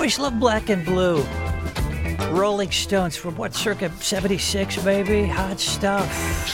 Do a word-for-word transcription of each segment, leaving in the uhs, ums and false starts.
always loved Black and Blue. Rolling Stones from what, circa seventy-six, baby? Hot stuff.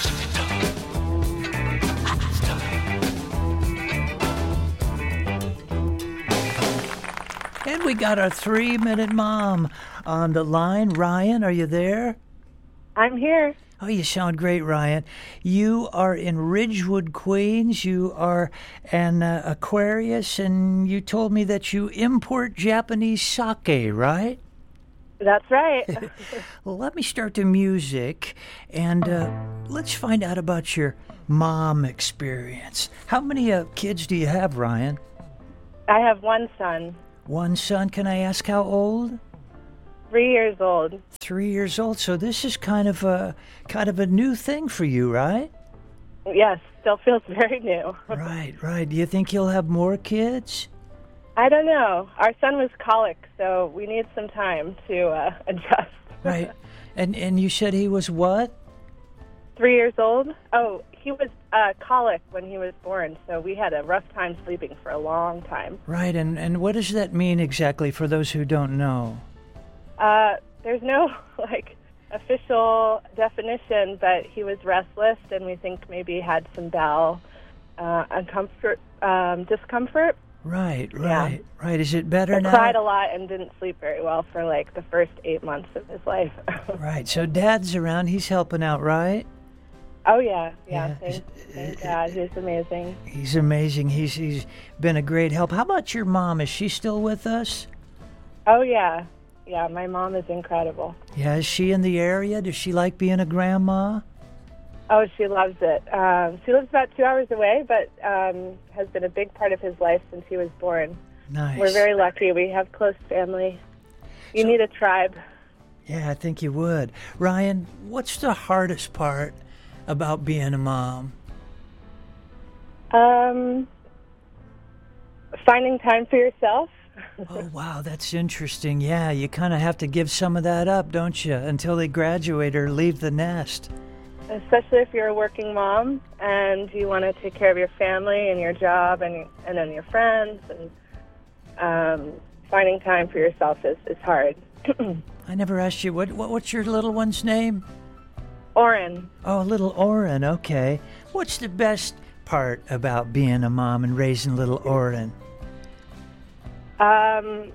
And we got our three-minute mom on the line. Ryan, are you there? I'm here. Oh, you sound great, Ryan. You are in Ridgewood, Queens. You are an uh, Aquarius, and you told me that you import Japanese sake, right? That's right. Well, let me start the music, and uh, let's find out about your mom experience. How many uh, kids do you have, Ryan? I have one son. One son. Can I ask how old? Three years old. Three years old. So this is kind of a kind of a new thing for you, right? Yes, still feels very new. Right, right. Do you think you'll have more kids? I don't know. Our son was colic, so we need some time to uh, adjust. Right. And and you said he was what? Three years old? Oh, he was uh, colic when he was born, so we had a rough time sleeping for a long time. Right. And, and what does that mean exactly for those who don't know? Uh, there's no, like, official definition, but he was restless, and we think maybe he had some bowel uh, uncomfort, um, discomfort. Right, right, yeah. right. Is it better he now? Cried a lot and didn't sleep very well for, like, the first eight months of his life. Right. So Dad's around. He's helping out, right? Oh, yeah. Yeah. Yeah. Thank, thank God. He's amazing. He's amazing. He's He's been a great help. How about your mom? Is she still with us? Oh, yeah. Yeah, my mom is incredible. Yeah, is she in the area? Does she like being a grandma? Oh, she loves it. Um, she lives about two hours away, but um, has been a big part of his life since he was born. Nice. We're very lucky. We have close family. You so, need a tribe. Yeah, I think you would. Ryan, what's the hardest part about being a mom? Um, finding time for yourself. Oh, wow, that's interesting. Yeah, you kind of have to give some of that up, don't you, until they graduate or leave the nest. Especially if you're a working mom and you want to take care of your family and your job and and then your friends. And um, finding time for yourself is, is hard. I never asked you, what, what what's your little one's name? Oren. Oh, little Oren, okay. What's the best part about being a mom and raising little Oren? Um,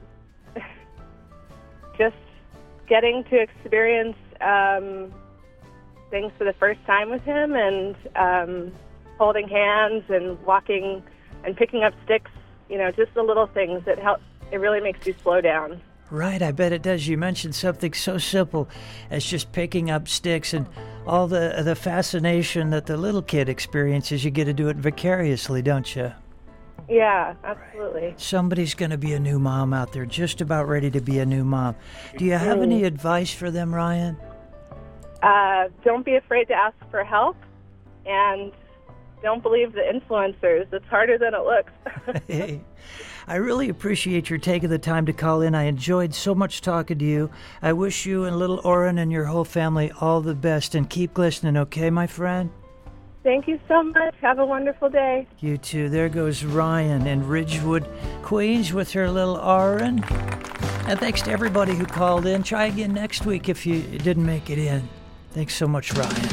just getting to experience um, things for the first time with him, and um, holding hands and walking and picking up sticks. You know, just the little things that help. It really makes you slow down. Right, I bet it does. You mentioned something so simple as just picking up sticks, and all the the fascination that the little kid experiences. You get to do it vicariously, don't you? Yeah, absolutely. Right. Somebody's going to be a new mom out there, just about ready to be a new mom. Do you have mm. any advice for them, Ryan? Uh, don't be afraid to ask for help, and don't believe the influencers. It's harder than it looks. Hey, I really appreciate your taking the time to call in. I enjoyed so much talking to you. I wish you and little Oren and your whole family all the best, and keep listening, okay, my friend? Thank you so much. Have a wonderful day. You too. There goes Ryan in Ridgewood, Queens with her little Oren. And thanks to everybody who called in. Try again next week if you didn't make it in. Thanks so much, Ryan.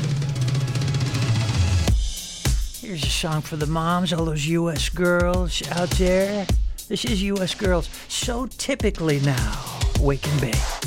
Here's a song for the moms, all those U S girls out there. This is U S Girls, so typically now. Wake and bake.